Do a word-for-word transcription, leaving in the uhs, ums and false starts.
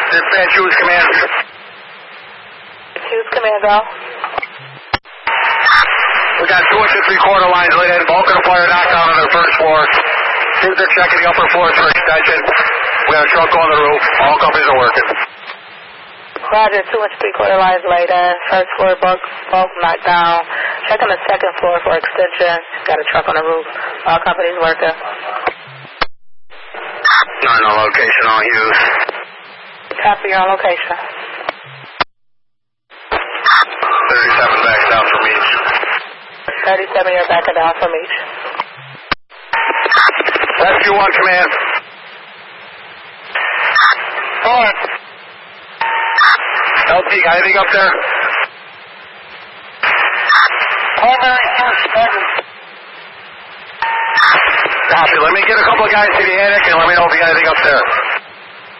Dispatch, Hughes Command. Hughes Command, go. We got two inch and three quarter lines lit in. Bulk of the fire knocked down on the first floor. Teams are checking the upper floors for extension. We got a truck on the roof. All companies are working. Roger, two inch three quarter lines laid in. First floor bulk, bulk knocked down. Checking the second floor for extension. Got a truck on the roof. All companies working. Nine on location on Hughes. Copy, your on location. thirty-seven back down from each. thirty-seven, you're backing down from each. Rescue one, command. On. L T, got anything up there? Primary first, second. Copy. Let me get a couple of guys to the attic and let me know if you got anything up there.